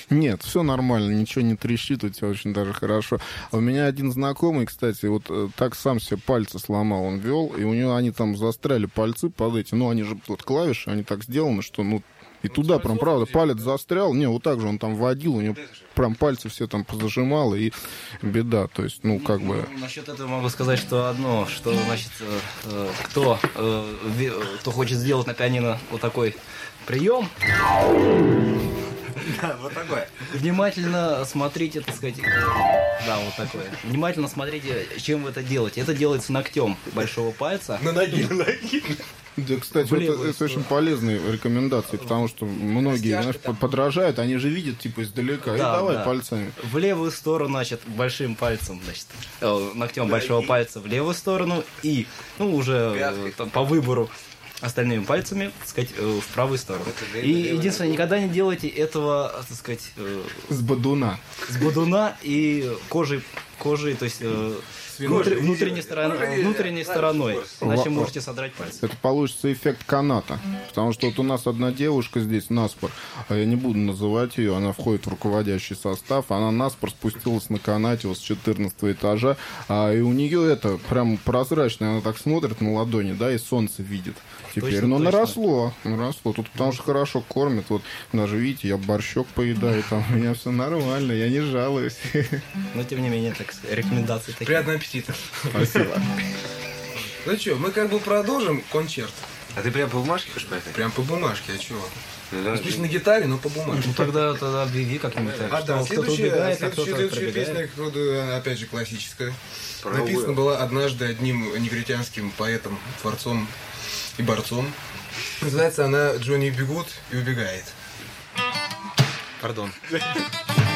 Нет, все нормально, ничего не трещит, у тебя очень даже хорошо. А у меня один знакомый, кстати, вот так сам себе пальцы сломал, он вел, и у него они там застряли пальцы под эти, ну, они же, вот клавиши, они так сделаны, что, ну, и туда прям, правда, палец застрял, не, вот так же он там водил, у него прям пальцы все там позажимало, и беда, то есть, ну, как бы... Насчет этого могу сказать, что одно, что, значит, кто хочет сделать на пианино вот такой прием, Да, вот такое. внимательно смотрите, так сказать, да, вот такое. Внимательно смотрите, чем вы это делаете. Это делается ногтем большого пальца. На ноге. Да, кстати, это очень полезные рекомендации, потому что многие, знаешь, подражают, они же видят, типа, издалека, и давай пальцами. В левую сторону, значит, большим пальцем, значит, ногтем большого пальца в левую сторону и, ну, уже там, по выбору остальными пальцами, так сказать, в правую сторону. И единственное, никогда не делайте этого, так сказать, С бодуна. и кожей, то есть внутренней стороной. Иначе можете содрать пальцы. Это получится эффект каната. Потому что вот у нас одна девушка здесь, наспор, я не буду называть ее, она входит в руководящий состав, она наспор спустилась на канате вот с 14 этажа, и у нее это прям прозрачно, она так смотрит на ладони, да, и солнце видит. Теперь, точно, но точно. наросло. Тут потому что хорошо кормят. Вот даже видите, я борщок поедаю, там у меня все нормально, я не жалуюсь. Но тем не менее, так сказать, рекомендации такие. Приятного аппетита. Спасибо. Ну что, мы как бы продолжим концерт. А ты прям по бумажке хочешь поехать? Прям по бумажке, а чего? Да, Спишь на гитаре, но по бумажке. Ну тогда объяви как-нибудь так, А да, что кто-то убегает, а кто-то следующая пробегает. песня, походу, опять же, классическая. Правовая. Написана была однажды одним негритянским поэтом, творцом и борцом. Называется она «Джонни бегут и убегает». Пардон.